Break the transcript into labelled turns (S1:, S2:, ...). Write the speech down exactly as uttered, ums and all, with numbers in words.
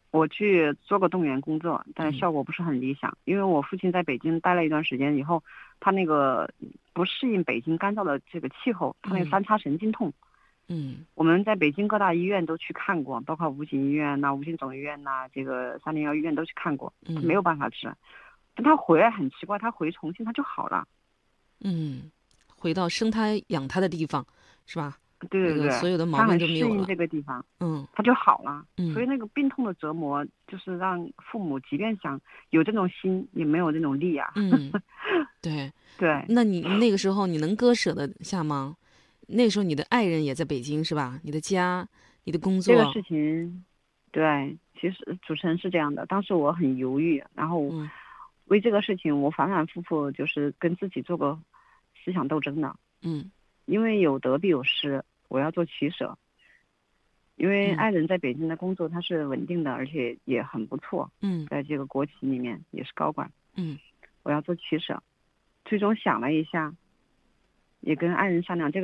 S1: 我去做过动员工作，但
S2: 嗯
S1: 效果不是很理想，因为我父亲在北京待了一段时间以后，他那个不适应北京干燥的这个气候，他那个
S2: 嗯
S1: 三叉神经痛。
S2: 嗯
S1: 我们在北京各大医院都去看过，包括武警医院呐、武警总医院呐、这个三零幺医院都去看过，他没
S2: 嗯
S1: 有办法治。但他回来很奇怪，他回重庆他就好了。
S2: 嗯，回到生他养他的地方，是吧？
S1: 对
S2: 那
S1: 对对，
S2: 个所有的毛
S1: 他
S2: 病
S1: 很适应
S2: 就没有了。
S1: 这个地方，
S2: 嗯
S1: 他就好了。所以
S2: 嗯，
S1: 那个病痛的折磨，就是让父母即便想有这种心，也没有这种力啊。
S2: 嗯，对。
S1: 对，
S2: 那你那个时候你能割舍得下吗？那时候你的爱人也在北京是吧？你的家，你的工作。
S1: 这个事情，对，其实主持人是这样的，当时我很犹豫，然后
S2: 嗯
S1: 为这个事情我反反复复就是跟自己做过思想斗争的，
S2: 嗯
S1: 因为有得必有失，我要做取舍。因为
S2: 嗯
S1: 爱人在北京的工作他是稳定的，而且也很不错，
S2: 嗯
S1: 在这个国企里面也是高管，
S2: 嗯
S1: 我要做取舍。最终想了一下，也跟爱人商量这个。